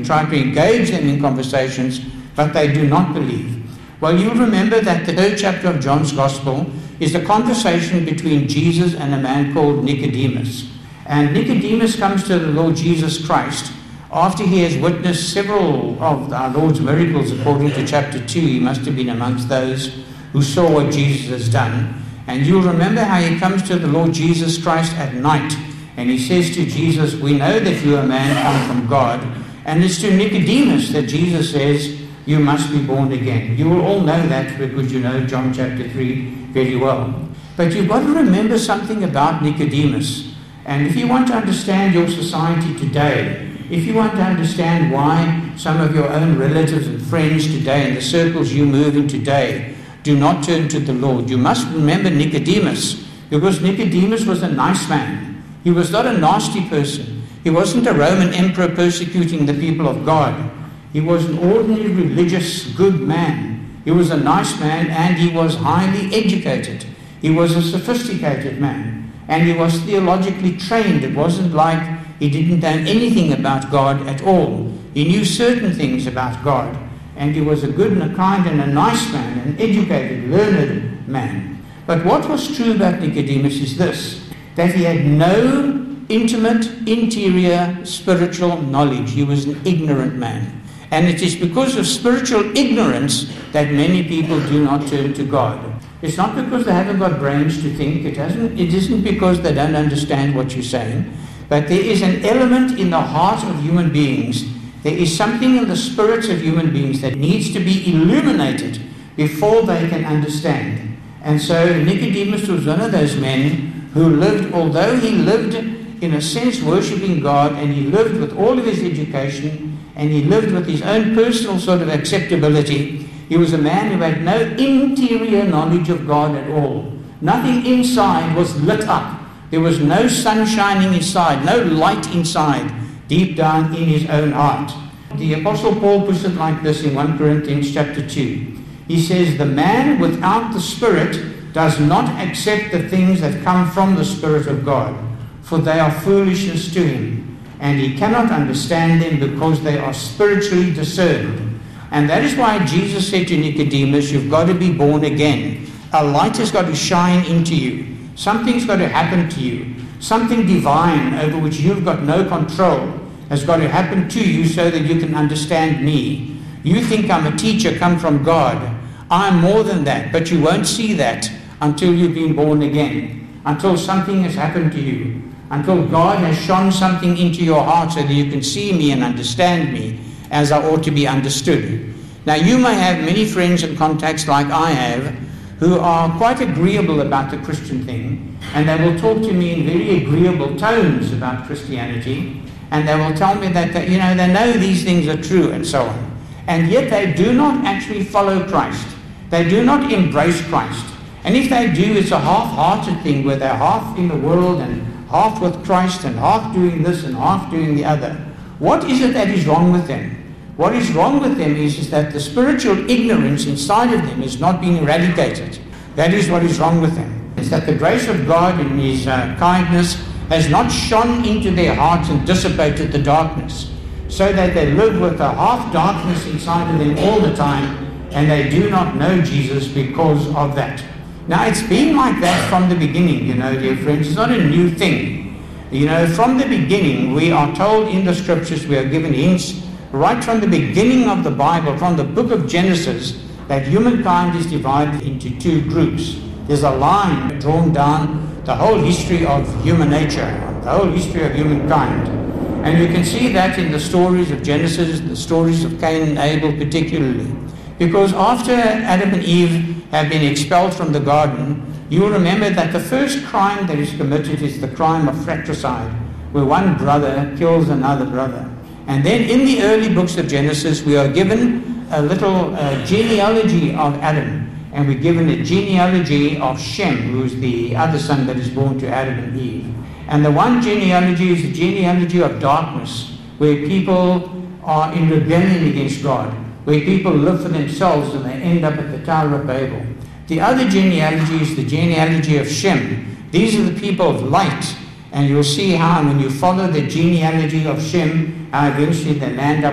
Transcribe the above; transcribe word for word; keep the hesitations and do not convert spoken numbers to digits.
and try to engage them in conversations, but they do not believe. Well, you'll remember that the third chapter of John's Gospel is a conversation between Jesus and a man called Nicodemus. And Nicodemus comes to the Lord Jesus Christ after he has witnessed several of our Lord's miracles. According to chapter two, he must have been amongst those who saw what Jesus has done. And you'll remember how he comes to the Lord Jesus Christ at night, and he says to Jesus, "We know that you are a man come from God." And it's to Nicodemus that Jesus says, "You must be born again." You will all know that because you know John chapter three very well. But you've got to remember something about Nicodemus. And if you want to understand your society today, if you want to understand why some of your own relatives and friends today in the circles you move in today do not turn to the Lord, you must remember Nicodemus, because Nicodemus was a nice man. He was not a nasty person. He wasn't a Roman emperor persecuting the people of God. He was an ordinary religious good man. He was a nice man, and he was highly educated. He was a sophisticated man, and he was theologically trained. It wasn't like he didn't know anything about God at all. He knew certain things about God, and he was a good and a kind and a nice man, an educated, learned man. But what was true about Nicodemus is this, that he had no intimate, interior, spiritual knowledge. He was an ignorant man. And it is because of spiritual ignorance that many people do not turn to God. It's not because they haven't got brains to think. It hasn't. It isn't because they don't understand what you're saying. But there is an element in the heart of human beings. There is something in the spirits of human beings that needs to be illuminated before they can understand. And so Nicodemus was one of those men who lived, although he lived in a sense worshipping God, and he lived with all of his education, and he lived with his own personal sort of acceptability, he was a man who had no interior knowledge of God at all. Nothing inside was lit up. There was no sun shining inside, no light inside, deep down in his own heart. The Apostle Paul puts it like this in First Corinthians chapter two. He says, "The man without the Spirit does not accept the things that come from the Spirit of God, for they are foolishness to him, and he cannot understand them because they are spiritually discerned." And that is why Jesus said to Nicodemus, you've got to be born again. A light has got to shine into you. Something's got to happen to you. Something divine over which you've got no control has got to happen to you so that you can understand me. You think I'm a teacher come from God. I'm more than that, but you won't see that until you've been born again, until something has happened to you, until God has shone something into your heart so that you can see me and understand me as I ought to be understood. Now, you may have many friends and contacts like I have who are quite agreeable about the Christian thing, and they will talk to me in very agreeable tones about Christianity, and they will tell me that, that you know, they know these things are true and so on. And yet they do not actually follow Christ. They do not embrace Christ. And if they do, it's a half-hearted thing where they're half in the world and half with Christ and half doing this and half doing the other. What is it that is wrong with them? What is wrong with them is, is that the spiritual ignorance inside of them is not being eradicated. That is what is wrong with them. It's that the grace of God in His uh, kindness has not shone into their hearts and dissipated the darkness, so that they live with a half darkness inside of them all the time, and they do not know Jesus because of that. Now, it's been like that from the beginning, you know, dear friends. It's not a new thing. You know, from the beginning, we are told in the scriptures, we are given hints right from the beginning of the Bible, from the book of Genesis, that humankind is divided into two groups. There's a line drawn down the whole history of human nature, the whole history of humankind. And you can see that in the stories of Genesis, the stories of Cain and Abel particularly. Because after Adam and Eve have been expelled from the garden, you'll remember that the first crime that is committed is the crime of fratricide, where one brother kills another brother. And then in the early books of Genesis, we are given a little uh, genealogy of Adam, and we're given a genealogy of Shem, who is the other son that is born to Adam and Eve. And the one genealogy is the genealogy of darkness, where people are in rebellion against God, where people live for themselves and they end up at the Tower of Babel. The other genealogy is the genealogy of Shem. These are the people of light, and you'll see how when you follow the genealogy of Shem, how eventually they land up